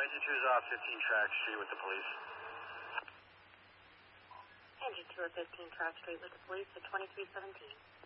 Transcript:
Engine 2 is off 15 Track Street with the police. Engine 2 at 15 Track Street with the police at 2317.